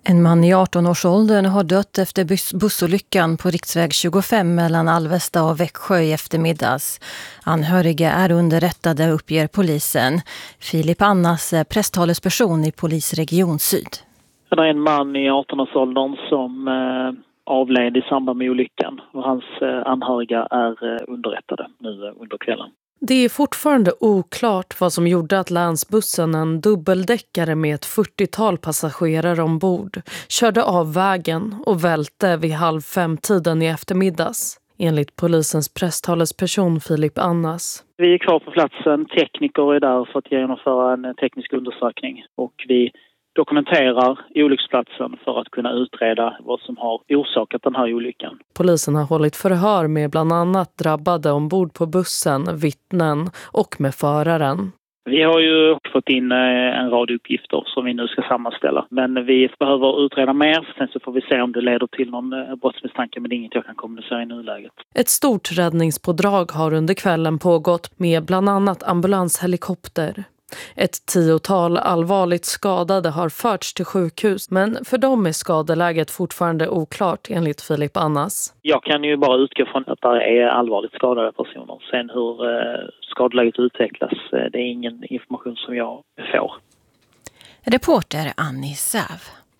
En man i 18-årsåldern har dött efter bussolyckan på riksväg 25 mellan Alvesta och Växjö i eftermiddags. Anhöriga är underrättade, uppger polisen. Filip Annas är presstalesperson i polisregion Syd. Det är en man i 18-årsåldern som avled i samband med olyckan. Och hans anhöriga är underrättade nu under kvällen. Det är fortfarande oklart vad som gjorde att länsbussen, en dubbeldäckare med ett 40-tal passagerare ombord, körde av vägen och välte vid 4:30 i eftermiddags, enligt polisens presstalesperson Filip Annas. Vi är kvar på platsen, tekniker är där för att genomföra en teknisk undersökning och vi dokumenterar olycksplatsen för att kunna utreda vad som har orsakat den här olyckan. Polisen har hållit förhör med bland annat drabbade ombord på bussen, vittnen och med föraren. Vi har ju fått in en rad uppgifter som vi nu ska sammanställa. Men vi behöver utreda mer, sen så får vi se om det leder till någon brottsmisstanke, men det är inget jag kan kommunicera i nuläget. Ett stort räddningspådrag har under kvällen pågått med bland annat ambulanshelikopter. Ett 10-tal allvarligt skadade har förts till sjukhus, men för dem är skadeläget fortfarande oklart enligt Filip Annas. Jag kan ju bara utgå från att det är allvarligt skadade personer. Sen hur skadeläget utvecklas, det är ingen information som jag får. Reporter Annie Säv.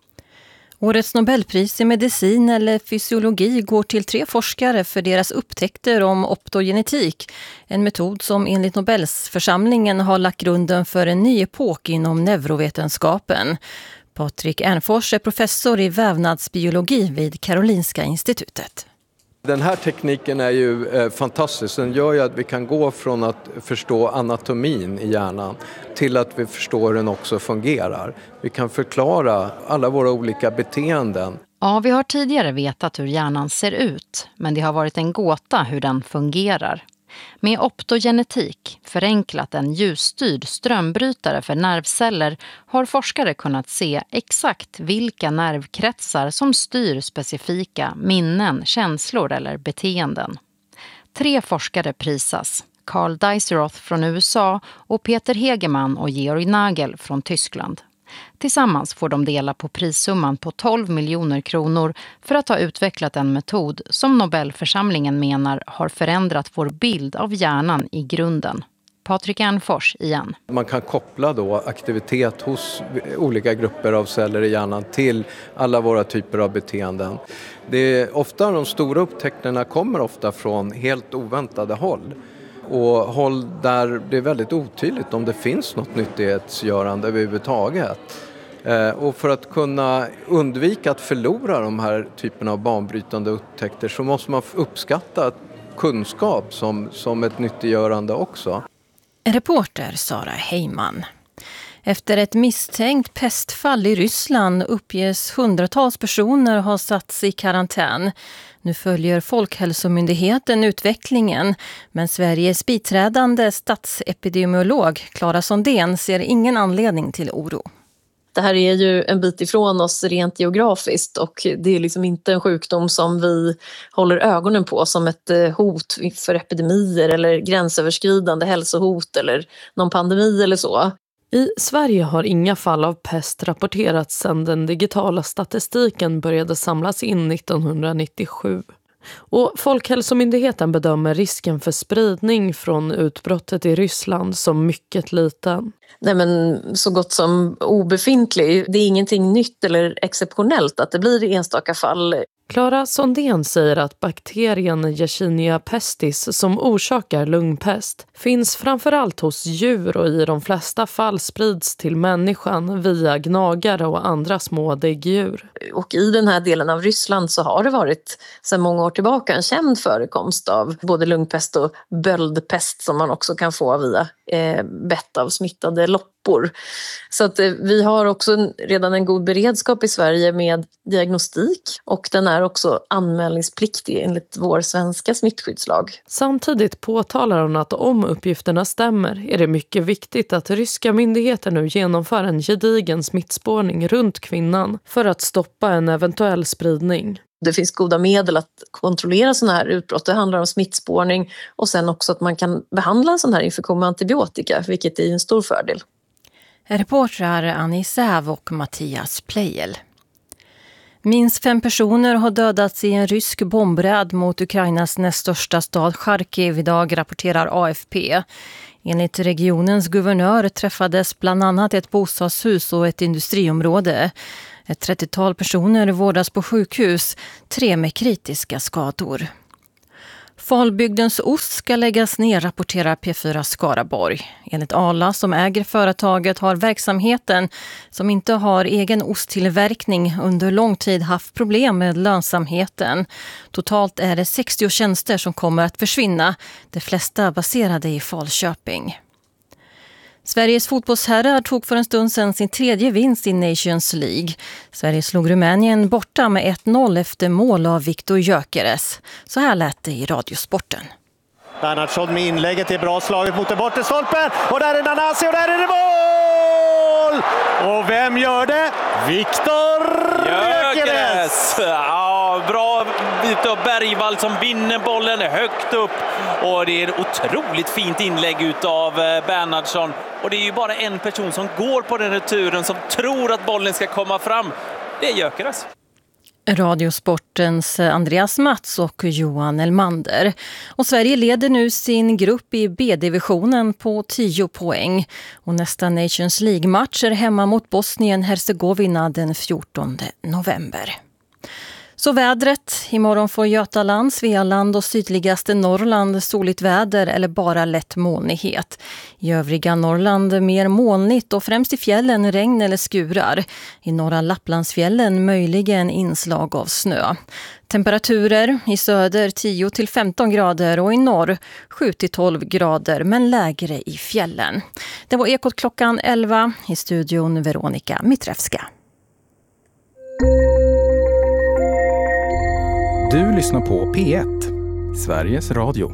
Årets Nobelpris i medicin eller fysiologi går till 3 forskare för deras upptäckter om optogenetik. En metod som enligt Nobelsförsamlingen har lagt grunden för en ny epok inom neurovetenskapen. Patrik Ernfors är professor i vävnadsbiologi vid Karolinska institutet. Den här tekniken är ju fantastisk. Den gör ju att vi kan gå från att förstå anatomin i hjärnan till att vi förstår hur den också fungerar. Vi kan förklara alla våra olika beteenden. Ja, vi har tidigare vetat hur hjärnan ser ut, men det har varit en gåta hur den fungerar. Med optogenetik, förenklat en ljusstyrd strömbrytare för nervceller, har forskare kunnat se exakt vilka nervkretsar som styr specifika minnen, känslor eller beteenden. 3 forskare prisas, Carl Deiseroth från USA och Peter Hegemann och Georg Nagel från Tyskland. Tillsammans får de dela på prissumman på 12 miljoner kronor för att ha utvecklat en metod som Nobelförsamlingen menar har förändrat vår bild av hjärnan i grunden. Patrik Ernfors igen. Man kan koppla då aktivitet hos olika grupper av celler i hjärnan till alla våra typer av beteenden. Det är ofta de stora upptäckterna kommer ofta från helt oväntade håll. Och håll där det är väldigt otydligt om det finns något nyttighetsgörande överhuvudtaget. Och för att kunna undvika att förlora de här typerna av banbrytande upptäckter så måste man uppskatta kunskap som ett nyttiggörande också. Reporter Sara Heyman. Efter ett misstänkt pestfall i Ryssland uppges hundratals personer ha satts i karantän. Nu följer Folkhälsomyndigheten utvecklingen, men Sveriges biträdande statsepidemiolog Clara Sondén ser ingen anledning till oro. Det här är ju en bit ifrån oss rent geografiskt och det är liksom inte en sjukdom som vi håller ögonen på som ett hot för epidemier eller gränsöverskridande hälsohot eller någon pandemi eller så. I Sverige har inga fall av pest rapporterats sedan den digitala statistiken började samlas in 1997. Och Folkhälsomyndigheten bedömer risken för spridning från utbrottet i Ryssland som mycket liten. Nej, men så gott som obefintlig. Det är ingenting nytt eller exceptionellt att det blir enstaka fall. Clara Sondén säger att bakterien Yersinia pestis som orsakar lungpest finns framförallt hos djur och i de flesta fall sprids till människan via gnagare och andra små däggdjur. Och i den här delen av Ryssland så har det varit sedan många år tillbaka en känd förekomst av både lungpest och böldpest som man också kan få via bett av smittade loppor. Så att vi har också redan en god beredskap i Sverige med diagnostik och den är också anmälningspliktig enligt vår svenska smittskyddslag. Samtidigt påtalar hon att om uppgifterna stämmer är det mycket viktigt att ryska myndigheter nu genomför en gedigen smittspårning runt kvinnan för att stoppa en eventuell spridning. Det finns goda medel att kontrollera sådana här utbrott. Det handlar om smittspårning och sen också att man kan behandla en sån här infektion med antibiotika, vilket är en stor fördel. Reportrar Annie Säv och Mattias Pleijel. Minst 5 personer har dödats i en rysk bombräd mot Ukrainas näst största stad Charkiv idag, rapporterar AFP. Enligt regionens guvernör träffades bland annat ett bostadshus och ett industriområde. Ett 30-tal personer vårdas på sjukhus, 3 med kritiska skador. Falbygdens ost ska läggas ner, rapporterar P4 Skaraborg. Enligt Arla som äger företaget har verksamheten som inte har egen osttillverkning under lång tid haft problem med lönsamheten. Totalt är det 60 tjänster som kommer att försvinna, de flesta baserade i Falköping. Sveriges fotbollsherrar tog för en stund sedan sin 3:e vinst i Nations League. Sverige slog Rumänien borta med 1-0 efter mål av Viktor Gyökeres. Så här lät det i Radiosporten. Bernhardsson med inlägget är bra slaget mot den bortre stolpen. Och där är Nanasi och där är det mål! Och vem gör det? Viktor Gyökeres! Ja, bra bit av Bergvall som vinner bollen högt upp. Och det är ett otroligt fint inlägg av Bernhardsson. Och det är ju bara en person som går på den returen som tror att bollen ska komma fram. Det är Gyökeres. Radiosportens Andreas Mats och Johan Elmander. Och Sverige leder nu sin grupp i B-divisionen på 10 poäng. Och nästa Nations League-match är hemma mot Bosnien-Herzegovina den 14 november. Så vädret. Imorgon får Götaland, Svealand och sydligaste Norrland soligt väder eller bara lätt molnighet. I övriga Norrland mer molnigt och främst i fjällen regn eller skurar. I norra Lapplandsfjällen möjligen inslag av snö. Temperaturer i söder 10-15 grader och i norr 7-12 grader men lägre i fjällen. Det var Ekot klockan 11 i studion Veronica Mitrevska. Du lyssnar på P1, Sveriges Radio.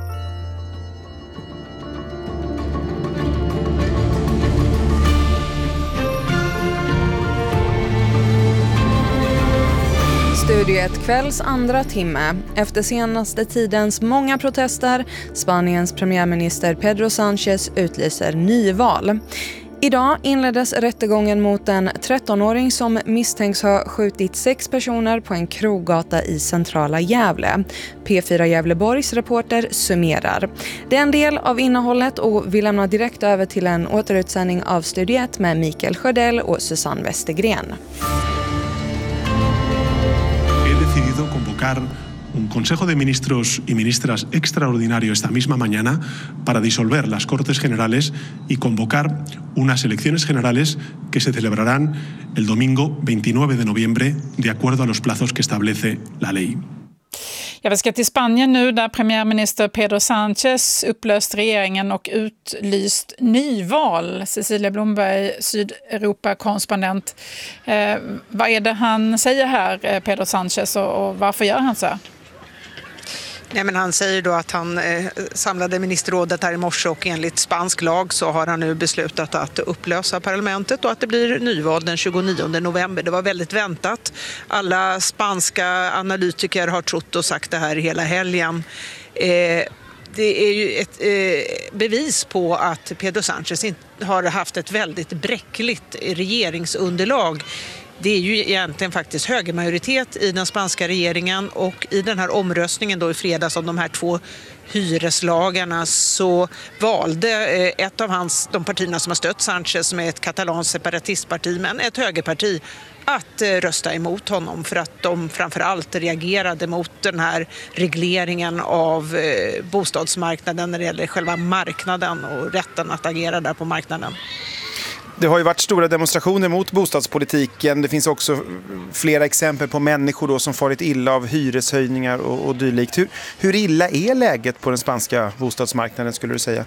Studio 1 kvälls andra timme. Efter senaste tidens många protester, Spaniens premiärminister Pedro Sánchez utlyser nyval. Idag inleddes rättegången mot en 13-åring som misstänks ha skjutit 6 personer på en kroggata i centrala Gävle. P4 Gävleborgs reporter summerar. Det är en del av innehållet och vi lämnar direkt över till en återutsändning av Studio 1 med Mikael Sjödell och Susanne Westergren. He decidido convocar un Consejo de Ministros y Ministras extraordinario esta misma mañana para disolver las Cortes Generales y convocar unas elecciones generales que se celebrarán el domingo 29 de noviembre de acuerdo a los plazos que establece la ley. Ja, vi ska till Spanien nu där premiärminister Pedro Sánchez upplöst regeringen och utlyst nyval. Cecilia Blomberg, Sydeuropa-korrespondent. Vad är det han säger här, Pedro Sánchez, och varför gör han så? Nej, men han säger då att han samlade ministerrådet här i morse och enligt spansk lag så har han nu beslutat att upplösa parlamentet och att det blir nyval den 29 november. Det var väldigt väntat. Alla spanska analytiker har trott och sagt det här hela helgen. Det är ju ett bevis på att Pedro Sánchez har haft ett väldigt bräckligt regeringsunderlag. Det är ju egentligen faktiskt högermajoritet i den spanska regeringen och i den här omröstningen då i fredags om de här 2 hyreslagarna så valde ett av de partierna som har stött Sánchez, som är ett katalanskt separatistparti men ett högerparti, att rösta emot honom för att de framförallt reagerade mot den här regleringen av bostadsmarknaden när det gäller själva marknaden och rätten att agera där på marknaden. Det har ju varit stora demonstrationer mot bostadspolitiken. Det finns också flera exempel på människor då som farit illa av hyreshöjningar och dylikt. Hur illa är läget på den spanska bostadsmarknaden, skulle du säga?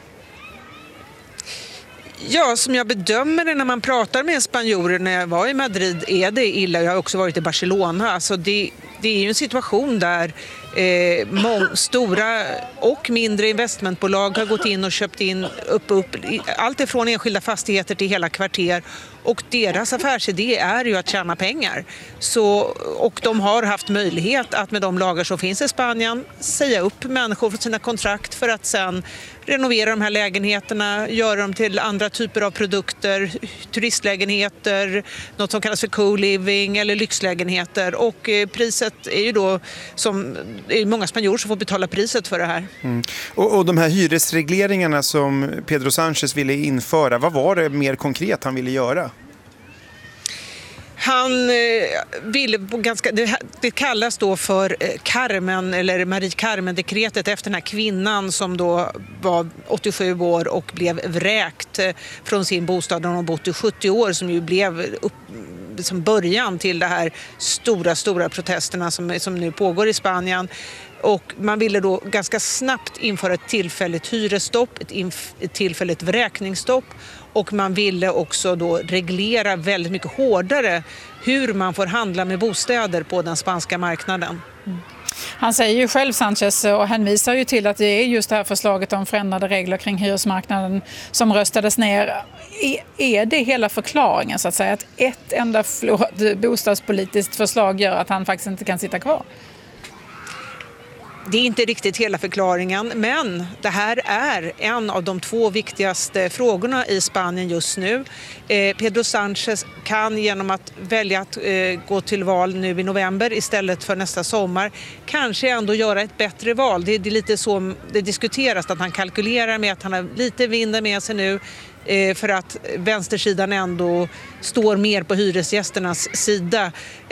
Ja, som jag bedömer det när man pratar med spanjorer när jag var i Madrid är det illa. Jag har också varit i Barcelona. Alltså det är ju en situation där Stora och mindre investmentbolag har gått in och köpt in upp allt ifrån enskilda fastigheter till hela kvarter. Och deras affärsidé är ju att tjäna pengar. Och de har haft möjlighet att med de lagar som finns i Spanien säga upp människor från sina kontrakt för att sen renovera de här lägenheterna, göra dem till andra typer av produkter, turistlägenheter, något som kallas för co-living eller lyxlägenheter. Och priset är ju då, som det är många spanjorer som får betala priset för det här. Mm. Och de här hyresregleringarna som Pedro Sánchez ville införa, vad var det mer konkret han ville göra? Han ville det kallas då för Carmen eller Marie Carmen-dekretet efter den här kvinnan som då var 87 år och blev vräkt från sin bostad när hon bott i 70 år, som ju blev som början till det här stora protesterna som nu pågår i Spanien. Och man ville då ganska snabbt införa ett tillfälligt hyresstopp, ett tillfälligt vräkningsstopp, och man ville också då reglera väldigt mycket hårdare hur man får handla med bostäder på den spanska marknaden. Han säger ju själv, Sanchez, och hänvisar ju till att det är just det här förslaget om förändrade regler kring hyresmarknaden som röstades ner. Är det hela förklaringen, så att säga, att ett enda bostadspolitiskt förslag gör att han faktiskt inte kan sitta kvar? Det är inte riktigt hela förklaringen, men det här är en av de 2 viktigaste frågorna i Spanien just nu. Pedro Sánchez kan genom att välja att gå till val nu i november istället för nästa sommar kanske ändå göra ett bättre val. Det är lite så det diskuteras, att han kalkylerar med att han har lite vinden med sig nu för att vänstersidan ändå står mer på hyresgästernas sida.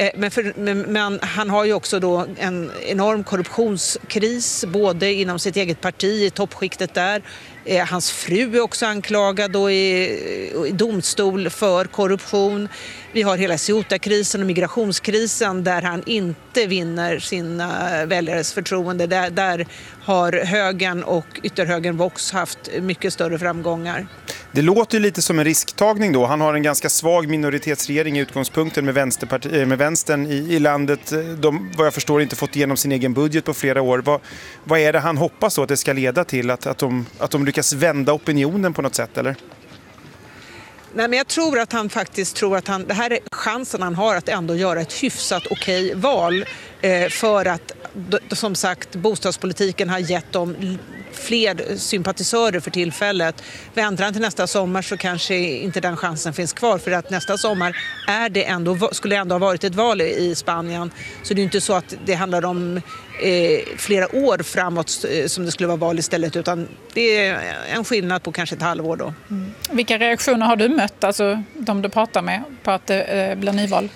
Men han har ju också då en enorm korruptionskris både inom sitt eget parti, i toppskiktet där. Hans fru är också anklagad då i domstol för korruption. Vi har hela Ceuta-krisen och migrationskrisen där han inte vinner sina väljares förtroende. Där har högern och ytterhögern Vox haft mycket större framgångar. Det låter ju lite som en risktagning då. Han har en ganska svag minoritetsregering i utgångspunkten med vänstern i landet. De, vad jag förstår, inte fått igenom sin egen budget på flera år. Vad är det han hoppas då att det ska leda till? Att de lyckas vända opinionen på något sätt, eller? Nej, men jag tror att han faktiskt tror att det här är chansen han har att ändå göra ett hyfsat okej val. För att, som sagt, bostadspolitiken har gett dem fler sympatisörer för tillfället. Vänder han till nästa sommar så kanske inte den chansen finns kvar, för att nästa sommar skulle ändå ha varit ett val i Spanien. Så det är inte så att det handlar om flera år framåt som det skulle vara val istället, utan det är en skillnad på kanske ett halvår då. Mm. Vilka reaktioner har du mött, alltså de du pratar med, på att det blir nyval?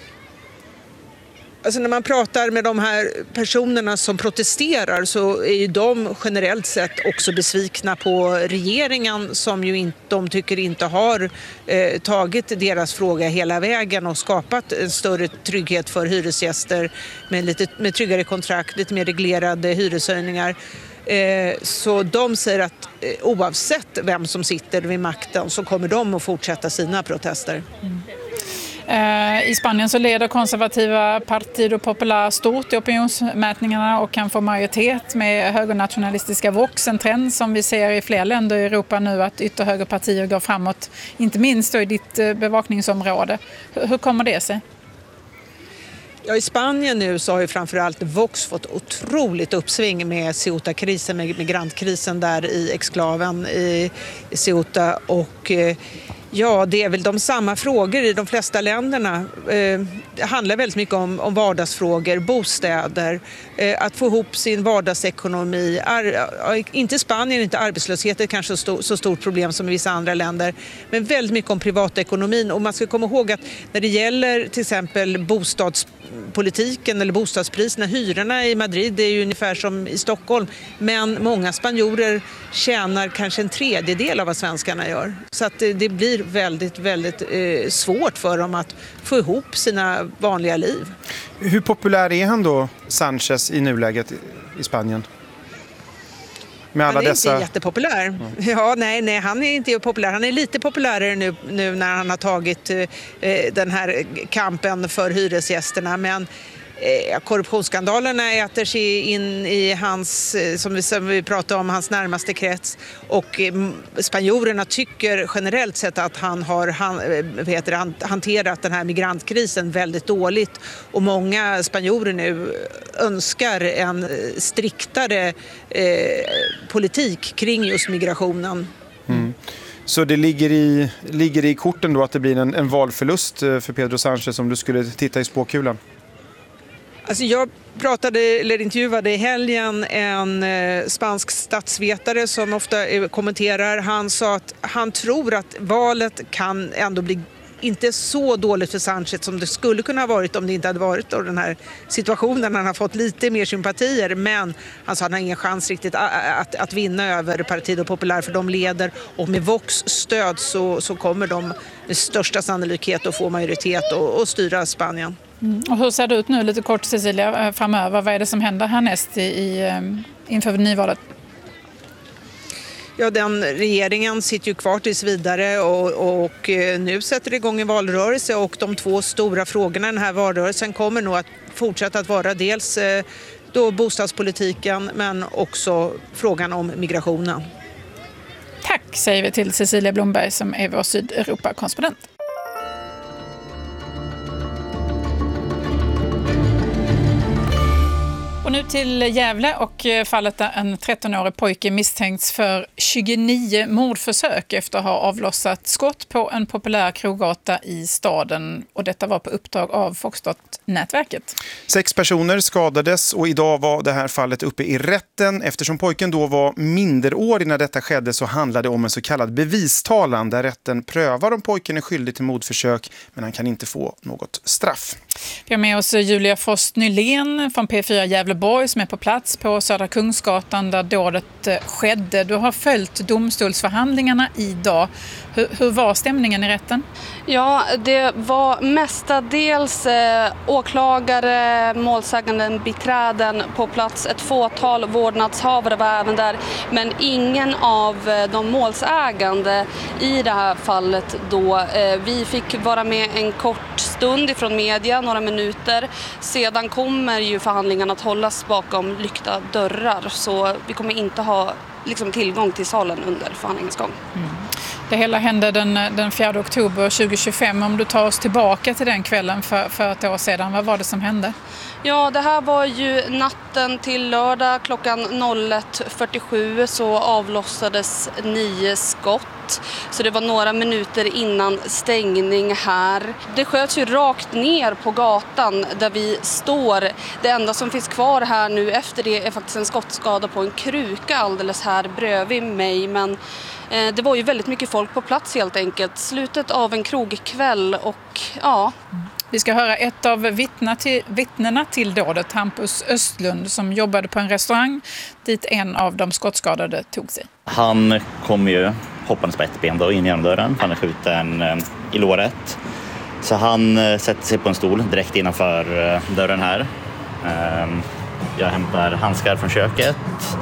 Alltså när man pratar med de här personerna som protesterar så är ju de generellt sett också besvikna på regeringen som ju de tycker inte har tagit deras fråga hela vägen och skapat en större trygghet för hyresgäster med tryggare kontrakt, lite mer reglerade hyreshöjningar. Så de säger att oavsett vem som sitter vid makten så kommer de att fortsätta sina protester. Mm. I Spanien så leder konservativa Partido Popular stort i opinionsmätningarna och kan få majoritet med högernationalistiska Vox. En trend som vi ser i fler länder i Europa nu, att ytterhögerpartier går framåt, inte minst då i ditt bevakningsområde. Hur kommer det sig? Ja, i Spanien nu så har ju framförallt Vox fått otroligt uppsving med Ceuta-krisen, med migrantkrisen där i exklaven i Ceuta, och ja, det är väl de samma frågor i de flesta länderna. Det handlar väldigt mycket om vardagsfrågor, bostäder, att få ihop sin vardagsekonomi. Inte i Spanien, inte arbetslöshet är kanske så stort problem som i vissa andra länder, men väldigt mycket om privatekonomin. Och man ska komma ihåg att när det gäller till exempel bostadspolitiken eller bostadspriserna, hyrorna i Madrid är ju ungefär som i Stockholm, men många spanjorer tjänar kanske en tredjedel av vad svenskarna gör. Så att det blir väldigt, väldigt svårt för dem att få ihop sina vanliga liv. Hur populär är han då, Sánchez, i nuläget i Spanien? Med alla han är dessa... inte jättepopulär. Mm. Ja, nej, han är inte populär. Han är lite populärare nu när han har tagit den här kampen för hyresgästerna. Men korruptionsskandalerna äter sig in i hans, som vi pratade om, hans närmaste krets. Och spanjorerna tycker generellt sett att han har hanterat den här migrantkrisen väldigt dåligt. Och många spanjorer nu önskar en striktare politik kring just migrationen. Mm. Så det ligger i korten då att det blir en valförlust för Pedro Sánchez om du skulle titta i spåkulan? Alltså jag intervjuade i helgen en spansk statsvetare som ofta kommenterar. Han sa att han tror att valet kan ändå bli inte så dåligt för Sánchez som det skulle kunna ha varit om det inte hade varit då den här situationen. Han har fått lite mer sympatier, men han sa att han har ingen chans riktigt att vinna över Partido Popular, för de leder, och med Vox stöd så kommer de med största sannolikhet att få majoritet och styra Spanien. Och hur ser det ut nu, lite kort Cecilia, framöver? Vad är det som händer härnäst inför nyvalet? Ja, den regeringen sitter ju kvar tills vidare och nu sätter det igång en valrörelse, och de två stora frågorna i den här valrörelsen kommer nog att fortsätta att vara dels då bostadspolitiken, men också frågan om migrationen. Tack säger vi till Cecilia Blomberg som är vår Sydeuropa-korrespondent. Och nu till Gävle och fallet där en 13-årig pojke misstänkts för 29 mordförsök efter att ha avlossat skott på en populär kroggata i staden. Och detta var på uppdrag av Foxtrot-nätverket. 6 personer skadades och idag var det här fallet uppe i rätten. Eftersom pojken då var minderårig när detta skedde så handlade det om en så kallad bevistalan där rätten prövar om pojken är skyldig till mordförsök, men han kan inte få något straff. Vi har med oss Julia Frost Nylén från P4 Gävleborg som är på plats på Södra Kungsgatan där dådet skedde. Du har följt domstolsförhandlingarna idag. Hur var stämningen i rätten? Ja, det var mestadels åklagare, målsäganden, biträden på plats. Ett fåtal vårdnadshavare var även där, men ingen av de målsägande i det här fallet då. Vi fick vara med en kort stund ifrån media, några minuter. Sedan kommer ju förhandlingarna att hållas bakom lyckta dörrar, så vi kommer inte ha tillgång till salen under förhandlingens gång. Mm. Det hela hände den 4 oktober 2025. Om du tar oss tillbaka till den kvällen för ett år sedan, vad var det som hände? Ja, det här var ju natten till lördag klockan 01.47 så avlossades 9 skott. Så det var några minuter innan stängning här. Det sköts ju rakt ner på gatan där vi står. Det enda som finns kvar här nu efter det är faktiskt en skottskada på en kruka alldeles här bredvid mig. Men det var ju väldigt mycket folk på plats helt enkelt. Slutet av en krogkväll och ja... Vi ska höra ett av vittnena till dådet, Hampus Östlund, som jobbade på en restaurang dit en av de skottskadade tog sig. Han kom ju hoppandes på ett ben då in genom dörren. Han är skjuten i låret. Så han sätter sig på en stol direkt innanför dörren här. Jag hämtar handskar från köket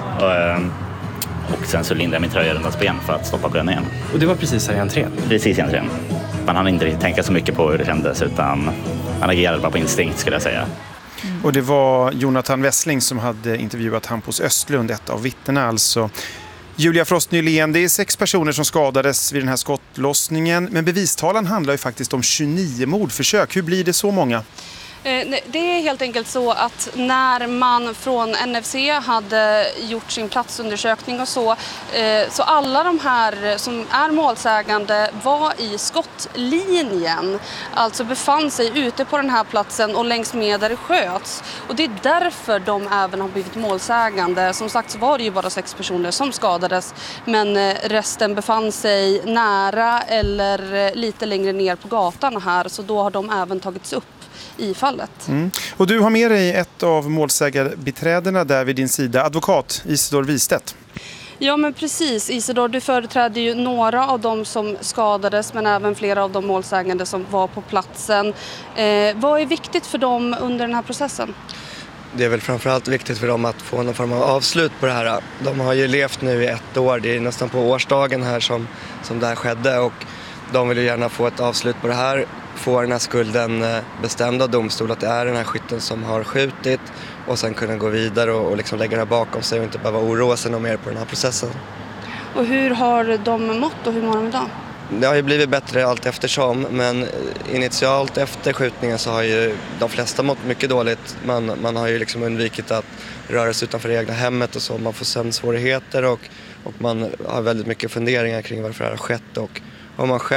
och sen så lindar jag min tröja runt hans ben för att stoppa blödningen. Och det var precis här i entrén? Precis i entrén. Man hann inte riktigt tänka så mycket på hur det kändes utan han agerade bara på instinkt skulle jag säga. Mm. Och det var Jonathan Wessling som hade intervjuat Hampus Östlund, ett av vittnena alltså. Julia Frost Nylén, det är 6 personer som skadades vid den här skottlossningen, men bevistalan handlar ju faktiskt om 29 mordförsök. Hur blir det så många? Det är helt enkelt så att när man från NFC hade gjort sin platsundersökning och så alla de här som är målsägande var i skottlinjen, alltså befann sig ute på den här platsen och längs med där det sköts. Och det är därför de även har blivit målsägande. Som sagt så var det ju bara 6 personer som skadades, men resten befann sig nära eller lite längre ner på gatan här, så då har de även tagits upp i fallet. Mm. Och du har med dig ett av målsägarbiträdena där vid din sida, advokat Isidor Wistedt. Ja men precis, Isidor, du företräder ju några av dem som skadades men även flera av de målsägande som var på platsen. Vad är viktigt för dem under den här processen? Det är väl framförallt viktigt för dem att få någon form av avslut på det här. De har ju levt nu i 1 år, det är nästan på årsdagen här som det här skedde och de vill ju gärna få ett avslut på det här. få den här skulden bestämd av domstol, att det är den här skytten som har skjutit, och sen kunna gå vidare och liksom lägga det bakom sig och inte behöva oroa sig något mer på den här processen. Och hur har de mått och hur mår de idag? Det har ju blivit bättre allt eftersom, men initialt efter skjutningen så har ju de flesta mått mycket dåligt. Man har ju liksom undvikit att röra sig utanför det egna hemmet och så. Man får sömnsvårigheter och man har väldigt mycket funderingar kring varför det har skett, och om man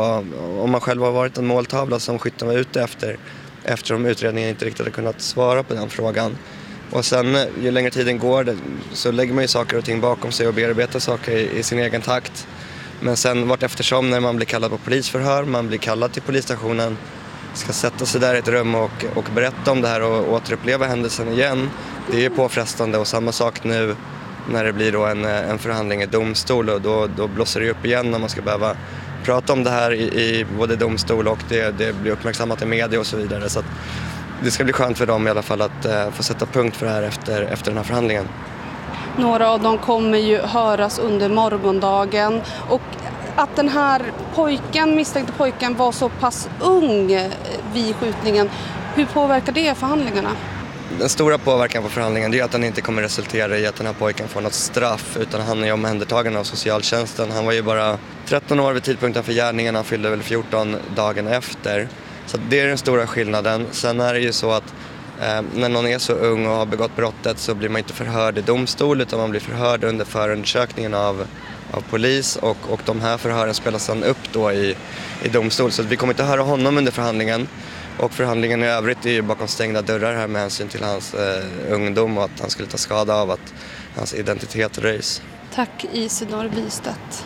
själv har varit en måltavla som skytten var ute efter, eftersom utredningen inte riktigt har kunnat svara på den frågan. Och sen ju längre tiden går så lägger man ju saker och ting bakom sig och bearbetar saker i sin egen takt. Men sen vart eftersom när man blir kallad på polisförhör, man blir kallad till polisstationen, ska sätta sig där i ett rum och berätta om det här och återuppleva händelsen igen. Det är påfrestande, och samma sak nu när det blir då en förhandling i domstol, och då blåser det upp igen när man ska behöva prata om det här i både domstol och det blir uppmärksammat i media och så vidare. Så att det ska bli skönt för dem i alla fall att få sätta punkt för det här efter den här förhandlingen. Några av dem kommer ju höras under morgondagen, och att den här misstänkte pojken var så pass ung vid skjutningen, hur påverkar det förhandlingarna? Den stora påverkan på förhandlingen är att den inte kommer resultera i att den här pojken får något straff, utan han är omhändertagen av socialtjänsten. Han var ju bara 13 år vid tidpunkten för gärningen, han fyllde väl 14 dagen efter. Så det är den stora skillnaden. Sen är det ju så att när någon är så ung och har begått brottet så blir man inte förhörd i domstol, utan man blir förhörd under förundersökningen av polis, och de här förhören spelas sedan upp då i domstol. Så vi kommer inte höra honom under förhandlingen, och förhandlingen i övrigt är ju bakom stängda dörrar här med hänsyn till hans ungdom och att han skulle ta skada av att hans identitet röjs. Tack Isidor Bystedt.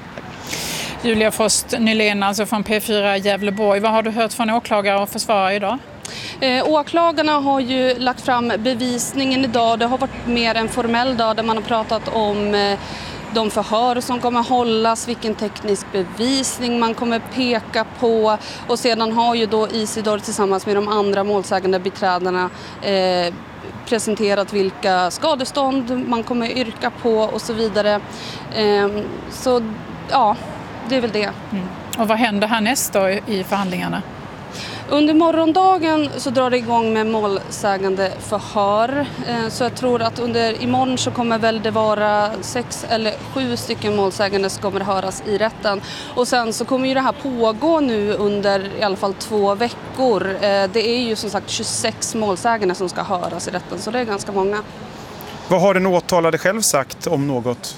Julia Frost Nylén, alltså från P4 Gävleborg. Vad har du hört från åklagare och försvarare idag? Åklagarna har ju lagt fram bevisningen idag. Det har varit mer en formell dag där man har pratat om de förhör som kommer hållas, vilken teknisk bevisning man kommer peka på, och sedan har ju då Isidor tillsammans med de andra målsägande beträdarna presenterat vilka skadestånd man kommer yrka på och så vidare. Så ja, det är väl det. Mm. Och vad händer härnäst då i förhandlingarna? Under morgondagen så drar det igång med målsägande förhör. Så jag tror att imorgon så kommer väl det vara 6 eller 7 stycken målsägande som kommer höras i rätten. Och sen så kommer ju det här pågå nu under i alla fall 2 veckor. Det är ju som sagt 26 målsägande som ska höras i rätten, så det är ganska många. Vad har den åtalade själv sagt om något?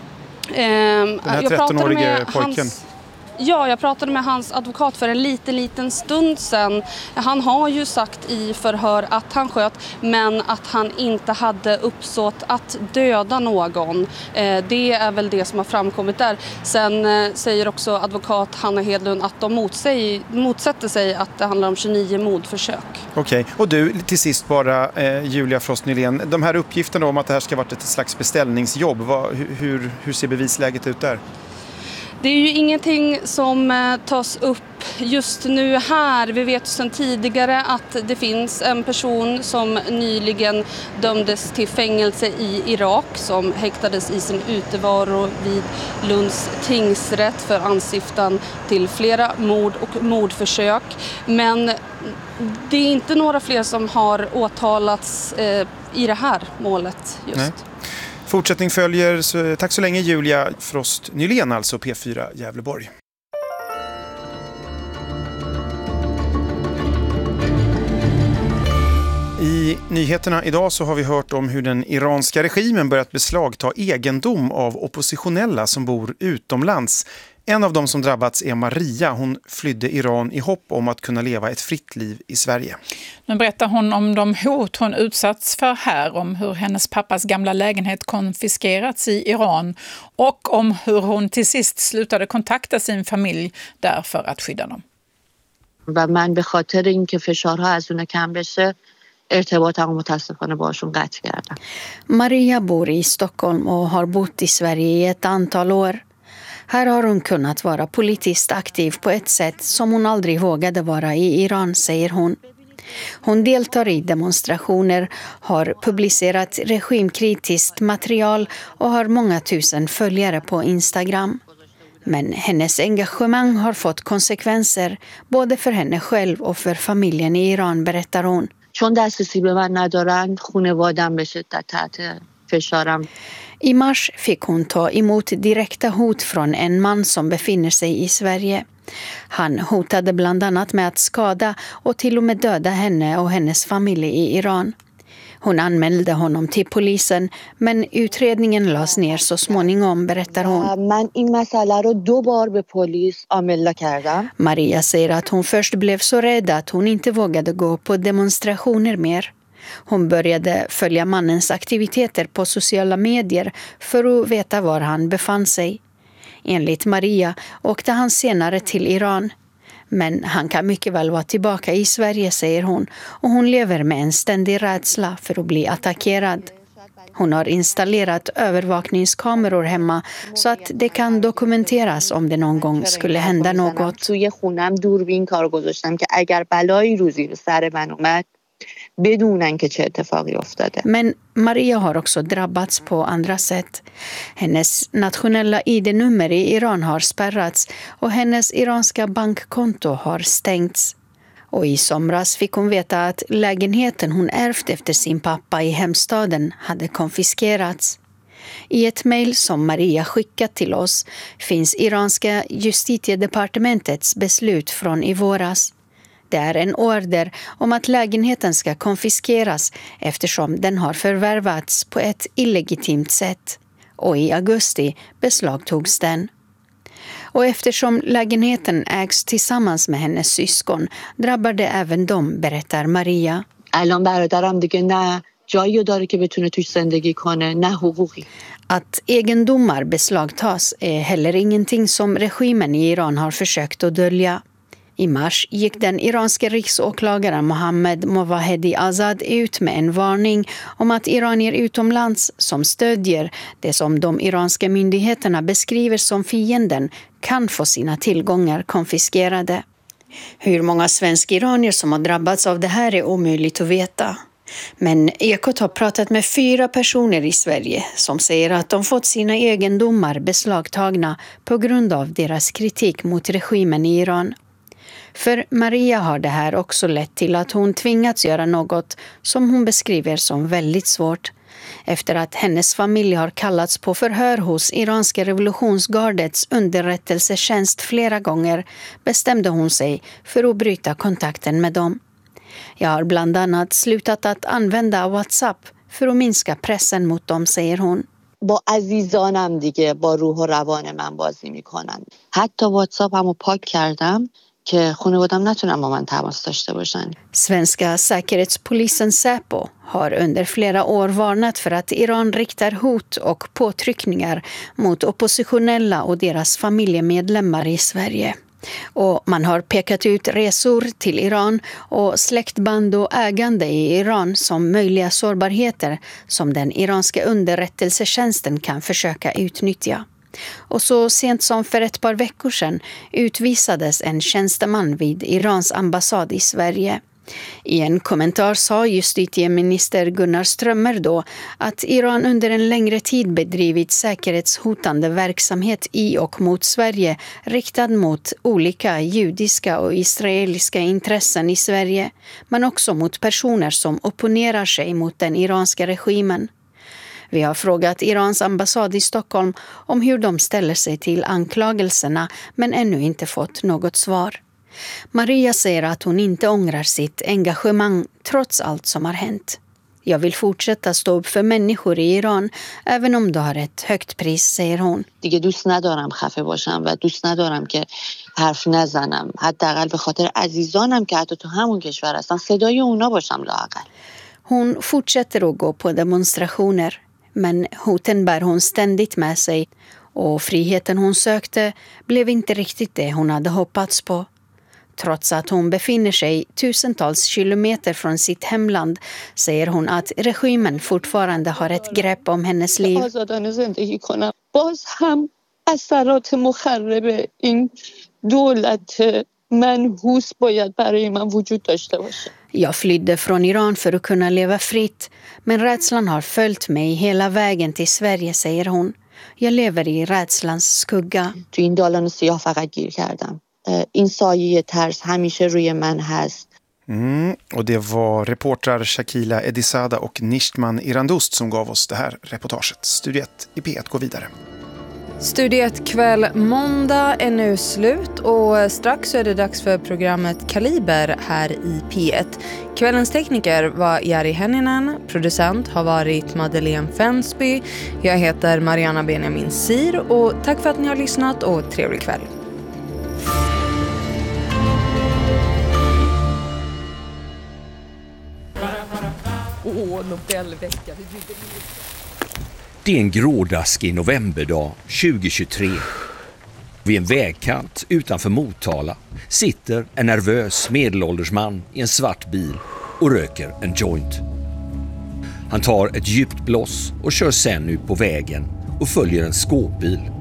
Den här 13-årige pojken. Ja, jag pratade med hans advokat för en liten stund sedan. Han har ju sagt i förhör att han sköt, men att han inte hade uppsåt att döda någon. Det är väl det som har framkommit där. Sen säger också advokat Hanna Hedlund att de motsätter sig att det handlar om 29 mordförsök. Okej, och du, till sist bara Julia Frost Nylén. De här uppgifterna om att det här ska varit ett slags beställningsjobb, hur ser bevisläget ut där? Det är ju ingenting som tas upp just nu här. Vi vet sedan tidigare att det finns en person som nyligen dömdes till fängelse i Irak som häktades i sin utevaro vid Lunds tingsrätt för anstiftan till flera mord och mordförsök. Men det är inte några fler som har åtalats i det här målet just. Nej. Fortsättning följer, så tack så länge Julia Frost Nylén, alltså P4 Gävleborg. I nyheterna idag så har vi hört om hur den iranska regimen börjat beslagta egendom av oppositionella som bor utomlands. En av dem som drabbats är Maria. Hon flydde Iran i hopp om att kunna leva ett fritt liv i Sverige. Nu berättar hon om de hot hon utsatts för här, om hur hennes pappas gamla lägenhet konfiskerats i Iran och om hur hon till sist slutade kontakta sin familj där för att skydda dem. و من به خاطر اینکه فشارها از اون کم بشه ارتباطمو متاسفانه باشون قطع کردم. Maria bor i Stockholm och har bott i Sverige i ett antal år. Här har hon kunnat vara politiskt aktiv på ett sätt som hon aldrig vågade vara i Iran, säger hon. Hon deltar i demonstrationer, har publicerat regimkritiskt material och har många tusen följare på Instagram. Men hennes engagemang har fått konsekvenser både för henne själv och för familjen i Iran, berättar hon. I mars fick hon ta emot direkta hot från en man som befinner sig i Sverige. Han hotade bland annat med att skada och till och med döda henne och hennes familj i Iran. Hon anmälde honom till polisen, men utredningen lades ner så småningom, berättar hon. Maria säger att hon först blev så rädd att hon inte vågade gå på demonstrationer mer. Hon började följa mannens aktiviteter på sociala medier för att veta var han befann sig. Enligt Maria åkte han senare till Iran. Men han kan mycket väl vara tillbaka i Sverige, säger hon. Och hon lever med en ständig rädsla för att bli attackerad. Hon har installerat övervakningskameror hemma så att det kan dokumenteras om det någon gång skulle hända något. Men Maria har också drabbats på andra sätt. Hennes nationella ID-nummer i Iran har spärrats och hennes iranska bankkonto har stängts. Och i somras fick hon veta att lägenheten hon ärvt efter sin pappa i hemstaden hade konfiskerats. I ett mejl som Maria skickat till oss finns iranska justitiedepartementets beslut från i våras. Det är en order om att lägenheten ska konfiskeras eftersom den har förvärvats på ett illegitimt sätt. Och i augusti beslagtogs den. Och eftersom lägenheten ägs tillsammans med hennes syskon drabbar det även dem, berättar Maria. Att egendomar beslagtas är heller ingenting som regimen i Iran har försökt att dölja. I mars gick den iranska riksåklagaren Mohammad Mowahedi Azad ut med en varning om att iranier utomlands som stödjer det som de iranska myndigheterna beskriver som fienden kan få sina tillgångar konfiskerade. Hur många svenska iranier som har drabbats av det här är omöjligt att veta. Men Ekot har pratat med 4 personer i Sverige som säger att de fått sina egendomar beslagtagna på grund av deras kritik mot regimen i Iran. För Maria har det här också lett till att hon tvingats göra något som hon beskriver som väldigt svårt. Efter att hennes familj har kallats på förhör hos iranska revolutionsgardets underrättelsetjänst flera gånger bestämde hon sig för att bryta kontakten med dem. Jag har bland annat slutat att använda WhatsApp för att minska pressen mot dem, säger hon. با عزیزانم دیگه با روح و روان من بازی میکنن. حتی واتساپمو پاک کردم که خانواده‌ام نتونن با من تماس داشته باشن. Svenska säkerhetspolisen Säpo har under flera år varnat för att Iran riktar hot och påtryckningar mot oppositionella och deras familjemedlemmar i Sverige. Och man har pekat ut resor till Iran och släktband och ägande i Iran som möjliga sårbarheter som den iranska underrättelsetjänsten kan försöka utnyttja. Och så sent som för ett par veckor sedan utvisades en tjänsteman vid Irans ambassad i Sverige. I en kommentar sa justitieminister Gunnar Strömmer då att Iran under en längre tid bedrivit säkerhetshotande verksamhet i och mot Sverige riktad mot olika judiska och israeliska intressen i Sverige, men också mot personer som opponerar sig mot den iranska regimen. Vi har frågat Irans ambassad i Stockholm om hur de ställer sig till anklagelserna men ännu inte fått något svar. Maria säger att hon inte ångrar sitt engagemang trots allt som har hänt. Jag vill fortsätta stå upp för människor i Iran även om det har ett högt pris, säger hon. دیگه دوست ندارم خفه باشم و دوست ندارم که حرف نزنم. حداقل به خاطر عزیزانم که حتی تو همون کشور هستن صدای اونا باشم لااقل. Hon fortsätter att gå på demonstrationer, men hoten bär hon ständigt med sig och friheten hon sökte blev inte riktigt det hon hade hoppats på. Trots att hon befinner sig tusentals kilometer från sitt hemland säger hon att regimen fortfarande har ett grepp om hennes liv. باز هم اثرات مخرب این دولت منحوس باید برای من وجود داشته باشه. Jag flydde från Iran för att kunna leva fritt, men rädslan har följt mig hela vägen till Sverige, säger hon. Jag lever i rädslans skugga. تو این دالان سیاه فقط گیر کردم. این سایه ترس همیشه روی من هست. Och det var reportrar Shakila Edisada och Nishtman Irandust som gav oss det här reportaget. Studio 1 i P1 går vidare. Studio 1 kväll måndag är nu slut och strax så är det dags för programmet Kaliber här i P1. Kvällens tekniker var Jari Henninen, producent har varit Madeleine Fensby. Jag heter Mariana Benjamin Sir och tack för att ni har lyssnat och trevlig kväll. Nobelvecka. Det är en grådaskig novemberdag 2023. Vid en vägkant utanför Motala sitter en nervös medelålders man i en svart bil och röker en joint. Han tar ett djupt blås och kör sen ut på vägen och följer en skåpbil